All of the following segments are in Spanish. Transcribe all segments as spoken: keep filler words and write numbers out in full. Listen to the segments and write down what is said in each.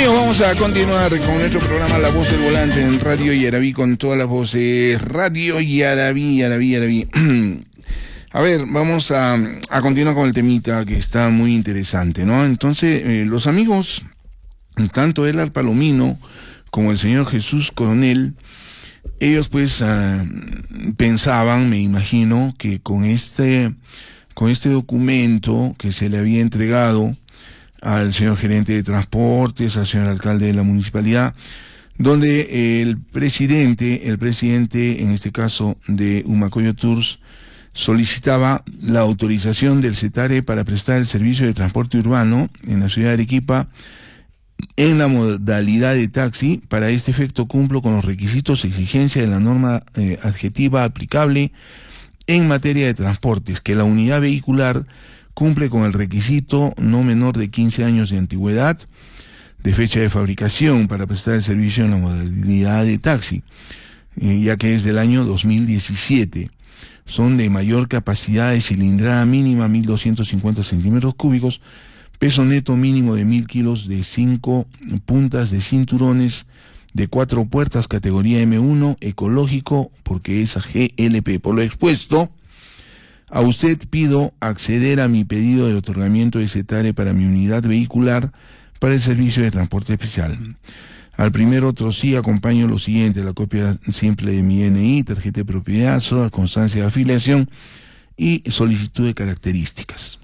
Amigos, vamos a continuar con nuestro programa La Voz del Volante en Radio Yaraví con todas las voces. Radio Yaraví, Yaraví, Yaraví. A ver, vamos a, a continuar con el temita que está muy interesante, ¿no? Entonces, eh, los amigos, tanto Elar Palomino como el señor Jesús Coronel, ellos pues uh, pensaban, me imagino, que con este, con este documento que se le había entregado al señor gerente de transportes, al señor alcalde de la municipalidad, donde el presidente, el presidente en este caso de Humacoyo Tours, solicitaba la autorización del CETARE para prestar el servicio de transporte urbano en la ciudad de Arequipa en la modalidad de taxi. Para este efecto cumplo con los requisitos e exigencias de la norma eh, adjetiva aplicable en materia de transportes, que la unidad vehicular cumple con el requisito no menor de quince años de antigüedad de fecha de fabricación para prestar el servicio en la modalidad de taxi, eh, ya que es del año dos mil diecisiete. Son de mayor capacidad de cilindrada mínima mil doscientos cincuenta centímetros cúbicos, peso neto mínimo de mil kilos, de cinco puntas de cinturones, de cuatro puertas, categoría eme uno, ecológico, porque es a ge ele pe. Por lo expuesto, a usted pido acceder a mi pedido de otorgamiento de CETARE para mi unidad vehicular para el servicio de transporte especial. Al primer otro sí acompaño lo siguiente: la copia simple de mi ene i, tarjeta de propiedad, soda, constancia de afiliación y solicitud de características.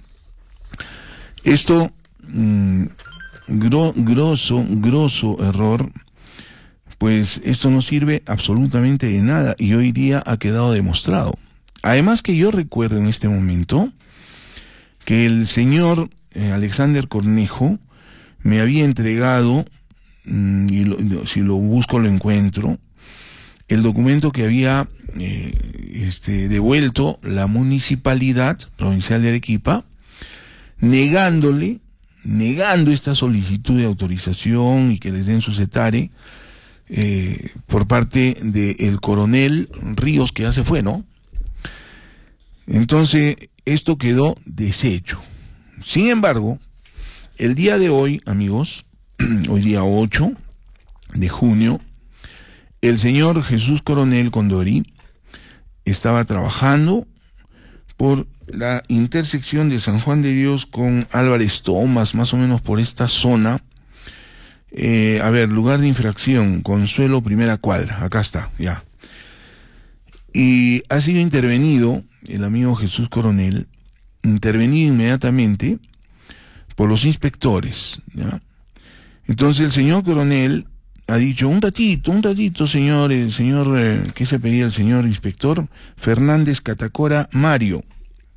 Esto, mmm, gro, grosso, grosso error, pues esto no sirve absolutamente de nada y hoy día ha quedado demostrado. Además que yo recuerdo en este momento que el señor eh, Alexander Cornejo me había entregado, mmm, y lo, si lo busco lo encuentro, el documento que había eh, este, devuelto la Municipalidad Provincial de Arequipa, negándole, negando esta solicitud de autorización y que les den su CETARE eh, por parte del coronel Ríos, que ya se fue, ¿no? Entonces, esto quedó deshecho. Sin embargo, el día de hoy, amigos, hoy día ocho de junio, el señor Jesús Coronel Condori estaba trabajando por la intersección de San Juan de Dios con Álvarez Thomas, más o menos por esta zona. Eh, a ver, lugar de infracción, Consuelo, primera cuadra, acá está, ya. Y ha sido intervenido el amigo Jesús Coronel, intervenido inmediatamente por los inspectores, ¿ya? Entonces el señor Coronel ha dicho: un ratito, un ratito, señor, el señor, eh, ¿qué se pedía el señor inspector? Fernández Catacora Mario.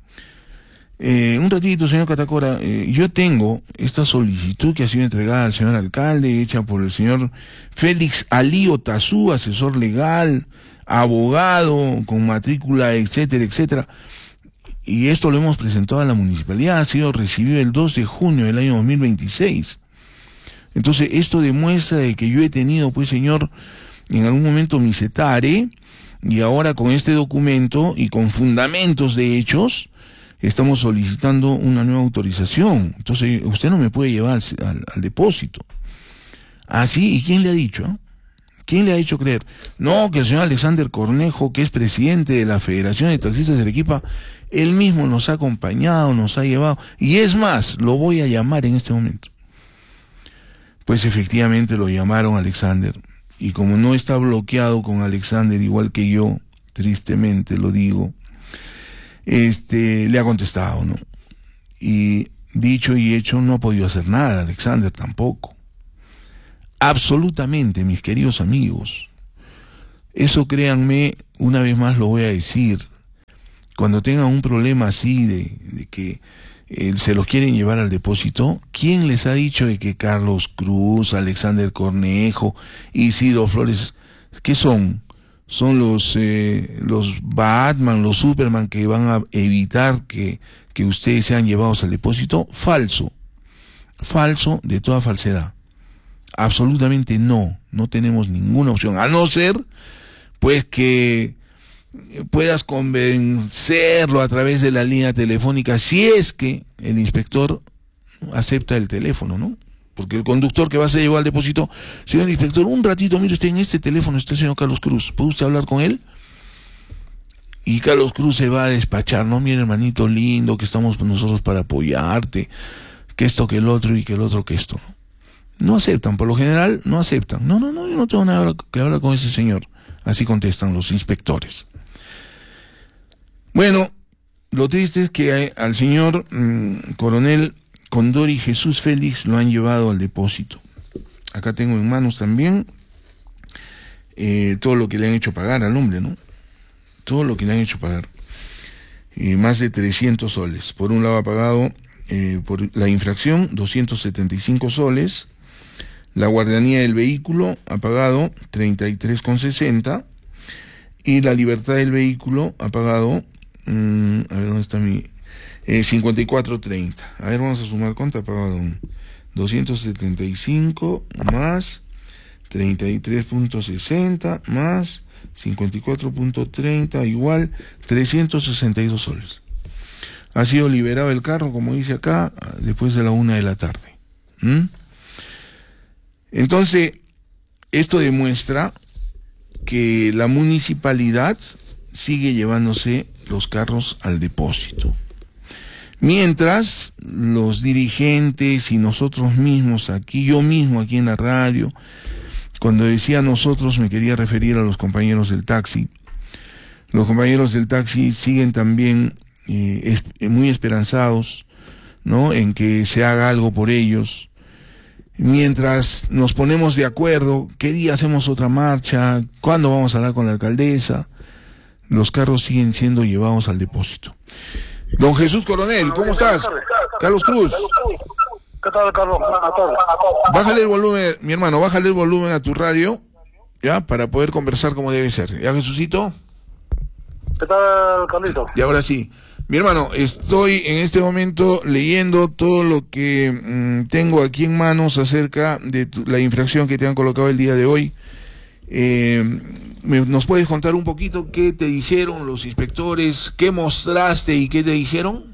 Eh, un ratito, señor Catacora, eh, yo tengo esta solicitud que ha sido entregada al señor alcalde, hecha por el señor Félix Alí Otazú, asesor legal, abogado, con matrícula, etcétera, etcétera. Y esto lo hemos presentado a la municipalidad, ha sido recibido el dos de junio del año dos mil veintiséis. Entonces, esto demuestra de que yo he tenido, pues, señor, en algún momento mi CETARE, y ahora con este documento y con fundamentos de hechos, estamos solicitando una nueva autorización. Entonces, usted no me puede llevar al, al, al depósito. ¿Ah, sí? ¿Y quién le ha dicho? ¿Eh? ¿Quién le ha hecho creer? No, que el señor Alexander Cornejo, que es presidente de la Federación de Taxistas de Arequipa, él mismo nos ha acompañado, nos ha llevado. Y es más, lo voy a llamar en este momento. Pues efectivamente lo llamaron a Alexander. Y como no está bloqueado con Alexander, igual que yo, tristemente lo digo, este, le ha contestado, ¿no? Y dicho y hecho, no ha podido hacer nada, Alexander tampoco. Absolutamente, mis queridos amigos. Eso, créanme, una vez más lo voy a decir, cuando tengan un problema así de, de que eh, se los quieren llevar al depósito, ¿quién les ha dicho de que Carlos Cruz, Alexander Cornejo, Isidro Flores, qué son? Son los, eh, los Batman, los Superman que van a evitar que, que ustedes sean llevados al depósito? Falso. Falso de toda falsedad. Absolutamente no, no tenemos ninguna opción, a no ser pues que puedas convencerlo a través de la línea telefónica, si es que el inspector acepta el teléfono, ¿no? porque el conductor que va a ser llevado al depósito, señor inspector, un ratito, mire usted, en este teléfono está el señor Carlos Cruz, ¿puede usted hablar con él? Y Carlos Cruz se va a despachar, no, mire hermanito lindo, que estamos nosotros para apoyarte, que esto, que el otro, y que el otro, que esto. No aceptan, por lo general no aceptan. No, no, no, yo no tengo nada que hablar con ese señor. Así contestan los inspectores. Bueno, lo triste es que al señor mmm, coronel Condori Jesús Félix lo han llevado al depósito. Acá tengo en manos también eh, todo lo que le han hecho pagar al hombre, ¿no? Todo lo que le han hecho pagar. Eh, más de trescientos soles. Por un lado ha pagado eh, por la infracción doscientos setenta y cinco soles. La guardianía del vehículo ha pagado treinta y tres con sesenta. Y la libertad del vehículo ha pagado, mmm, a ver dónde está mi... Eh, cincuenta y cuatro treinta. A ver, vamos a sumar cuánto ha pagado. doscientos setenta y cinco más treinta y tres punto sesenta más cincuenta y cuatro punto treinta igual trescientos sesenta y dos soles. Ha sido liberado el carro, como dice acá, después de la una de la tarde. ¿Mm? Entonces, esto demuestra que la municipalidad sigue llevándose los carros al depósito. Mientras los dirigentes y nosotros mismos aquí, yo mismo aquí en la radio, cuando decía nosotros me quería referir a los compañeros del taxi. Los compañeros del taxi siguen también eh, es, muy esperanzados, ¿no?, en que se haga algo por ellos. Mientras nos ponemos de acuerdo, ¿qué día hacemos otra marcha? ¿Cuándo vamos a hablar con la alcaldesa? Los carros siguen siendo llevados al depósito. Don Jesús Coronel, ¿cómo estás? Carlos Cruz. ¿Qué tal, Carlos? Buenas tardes. Bájale el volumen, mi hermano, bájale el volumen a tu radio, ya, para poder conversar como debe ser. ¿Ya, Jesucito? ¿Qué tal, Carlito? Y ahora sí. Mi hermano, estoy en este momento leyendo todo lo que mmm, tengo aquí en manos acerca de tu, la infracción que te han colocado el día de hoy. Eh, ¿Nos puedes contar un poquito qué te dijeron los inspectores, qué mostraste y qué te dijeron?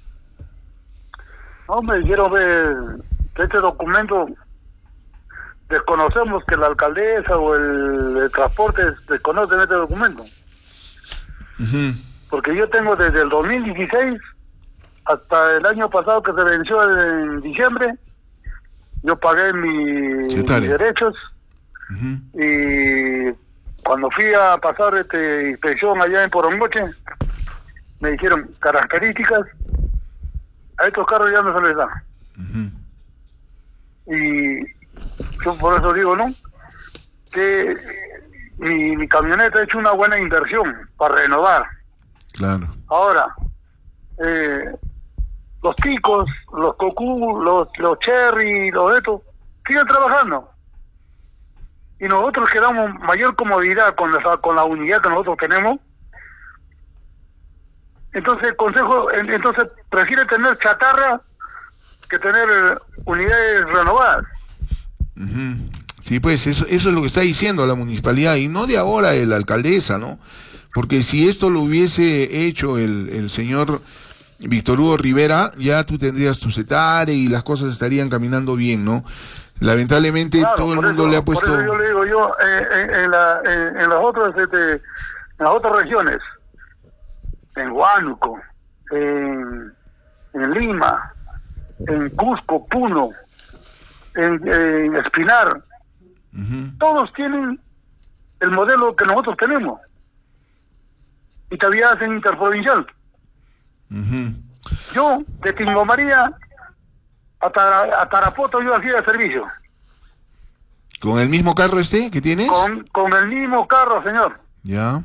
No, me dijeron que, que este documento, desconocemos que la alcaldesa o el, el transporte desconocen este documento. Uh-huh. Porque yo tengo desde el dos mil dieciséis hasta el año pasado, que se venció en diciembre, yo pagué mi, mis derechos. Uh-huh. Y cuando fui a pasar este inspección allá en Porongoche, me dijeron características, a estos carros ya no se les da. Uh-huh. Y yo por eso digo, ¿no?, que mi, mi camioneta ha hecho una buena inversión para renovar. Claro. Ahora, eh, los ticos, los cocú, los, los cherry, los estos, siguen trabajando. Y nosotros que damos mayor comodidad con la, con la unidad que nosotros tenemos, entonces el consejo, entonces prefiere tener chatarra que tener unidades renovadas. Uh-huh. Sí, pues eso, eso es lo que está diciendo la municipalidad, y no de ahora de la alcaldesa, ¿no? Porque si esto lo hubiese hecho el, el señor Víctor Hugo Rivera, ya tú tendrías tu CETARE y las cosas estarían caminando bien, ¿no? Lamentablemente, claro, todo el mundo eso, le ha puesto... Por eso yo le digo yo, eh, en, en, la, en, en las otras este, en las otras regiones, en Huánuco, en, en Lima, en Cusco, Puno, en, en Espinar, uh-huh, todos tienen el modelo que nosotros tenemos. Y todavía hacen interprovincial. Uh-huh. Yo, de Tingo María a, Tara, a Tarapoto, yo hacía servicio. ¿Con el mismo carro este que tienes? Con, con el mismo carro, señor. Ya.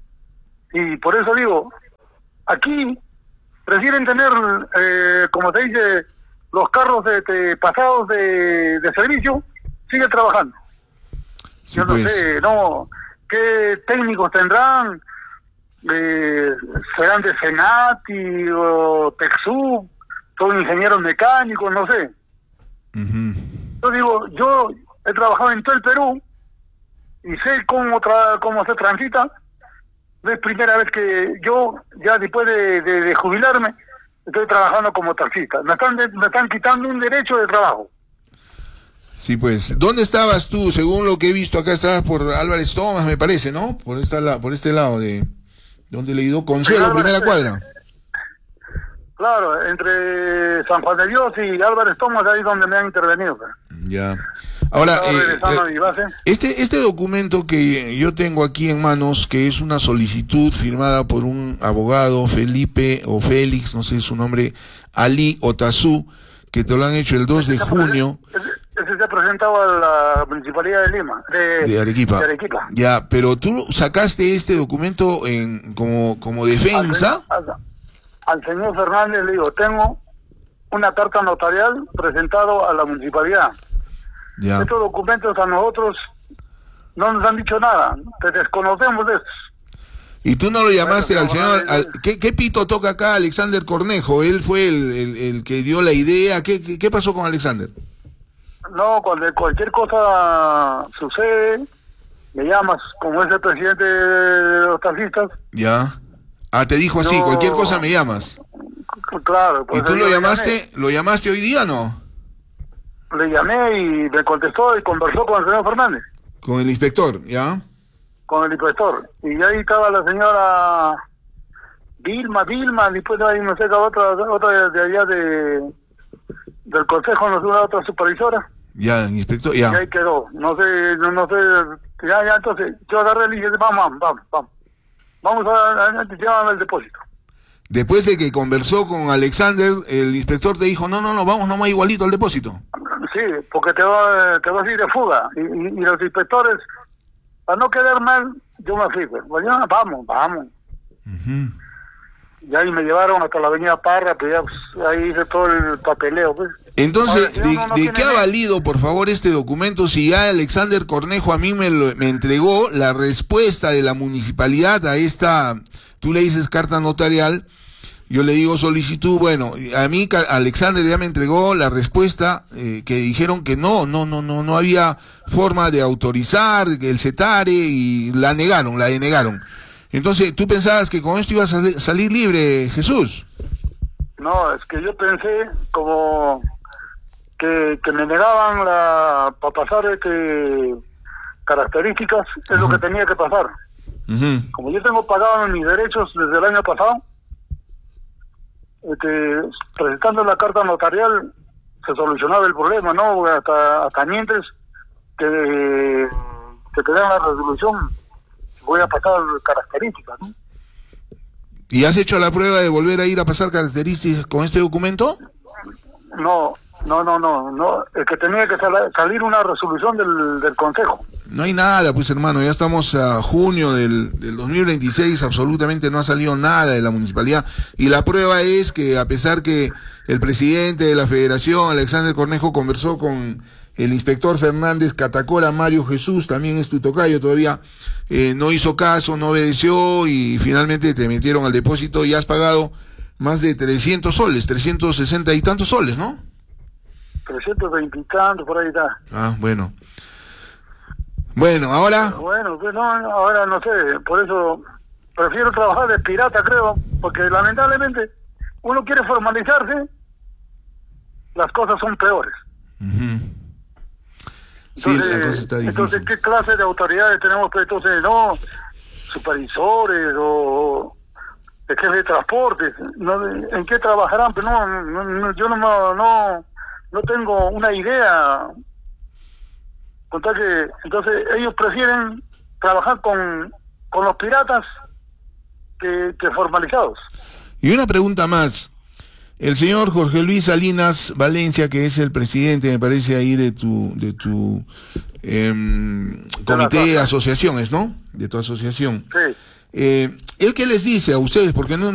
Y por eso digo, aquí prefieren tener, eh, como se dice, los carros de, de, pasados de, de servicio, sigue trabajando. Sí, yo pues. no sé, no, qué técnicos tendrán, eh, serán de Senati o Texub, son ingenieros mecánicos, no sé. Uh-huh. Yo digo, yo he trabajado en todo el Perú y sé cómo, tra cómo se transita. No es primera vez que yo, ya después de, de, de jubilarme, estoy trabajando como taxista. Me están, de, me están quitando un derecho de trabajo. Sí, pues. ¿Dónde estabas tú? Según lo que he visto acá, estabas por Álvarez Thomas, me parece, ¿no? Por esta la, por este lado de donde le dio Consuelo, Álvarez, primera cuadra. Claro, entre San Juan de Dios y Álvarez Thomas, ahí es donde me han intervenido. Pues. Ya. Ahora, Estaba eh, regresando a eh, mi base. este, este documento que yo tengo aquí en manos, que es una solicitud firmada por un abogado, Felipe o Félix, no sé su nombre, Ali Otazú, que te lo han hecho el dos de junio. Ese, ese se ha presentado a la Municipalidad de Lima, de, De Arequipa. de Arequipa. Ya, pero tú sacaste este documento en como, como defensa. Al señor, al, al señor Fernández le digo, tengo una carta notarial presentado a la Municipalidad. Ya. Estos documentos a nosotros no nos han dicho nada, te desconocemos de estos. Y tú no lo llamaste Bueno, al señor, al, ¿qué, ¿qué pito toca acá Alexander Cornejo? Él fue el, el, el que dio la idea. ¿Qué, qué, qué pasó con Alexander? No, cuando cualquier cosa sucede, me llamas, como es el presidente de los taxistas. Ya. Ah, te dijo así, No. cualquier cosa me llamas. Claro. ¿Y pues tú yo lo le llamaste, lo llamaste hoy día o no? llamé, le llamé y me contestó y conversó con el señor Fernández, Con el inspector, ¿ya? con el inspector. Y ahí estaba la señora Vilma, Vilma, después de ahí no sé, otra, otra de allá de del consejo, no sé, una otra supervisora. Ya, inspector, Y ya. ahí quedó, no sé, no, no sé, ya, ya, entonces, yo agarré y dije, vamos, vamos, vamos, vamos a, a, a llévame el depósito. Después de que conversó con Alexander, el inspector te dijo, no, no, no, vamos nomás igualito al depósito. Sí, porque te va, te vas a ir de fuga, y, y, y los inspectores, para no quedar mal, yo me fui, pues, bueno, vamos, vamos. Uh-huh. Y ahí me llevaron hasta la avenida Parra, pues ya, pues, ahí hice todo el papeleo, pues. Entonces, Ahora, si ¿de, uno no de tiene qué ha ley- valido, por favor, este documento si ya Alexander Cornejo a mí me, lo- me entregó la respuesta de la municipalidad a esta, tú le dices carta notarial, yo le digo solicitud, bueno, a mí Ca- Alexander ya me entregó la respuesta eh, que dijeron que no, no, no, no, no había forma de autorizar el CETARE y la negaron, la denegaron. Entonces, ¿tú pensabas que con esto ibas a sali- salir libre, Jesús? No, es que yo pensé como que, que me negaban la para pasar este características, es lo que tenía que pasar. Ujú. Como yo tengo pagado mis derechos desde el año pasado, este, presentando la carta notarial se solucionaba el problema, ¿no? Hasta, hasta mientras que, que te dan la resolución, voy a pasar características, ¿no? ¿Y has hecho la prueba de volver a ir a pasar características con este documento? No, no, no, no, no, es que tenía que sal- salir una resolución del, del Consejo. No hay nada, pues hermano, ya estamos a junio del, del dos mil veintiséis, absolutamente no ha salido nada de la municipalidad. Y la prueba es que a pesar que el presidente de la federación, Alexander Cornejo, conversó con el inspector Fernández Catacora, Mario Jesús, también es tu tocayo todavía, eh, no hizo caso, no obedeció y finalmente te metieron al depósito y has pagado más de trescientos soles, trescientos sesenta y tantos soles, ¿no? trescientos veinte y tantos, por ahí está. Ah, bueno. Bueno, ahora... Bueno, pues no, ahora no sé, por eso prefiero trabajar de pirata, creo, porque lamentablemente uno quiere formalizarse, las cosas son peores. Uh-huh. Sí, Entonces, la cosa está difícil. entonces, ¿qué clase de autoridades tenemos? Pues entonces, no, supervisores o de jefe de transportes, no, ¿en qué trabajarán? Pero no, no, no, yo no, no, no tengo una idea. Con tal que, entonces, ellos prefieren trabajar con, con los piratas que, que formalizados. Y una pregunta más. El señor Jorge Luis Salinas Valencia, que es el presidente, me parece, ahí de tu de tu eh, comité de asociaciones, ¿no? De tu asociación. Sí. Eh, ¿Él qué les dice a ustedes? Porque no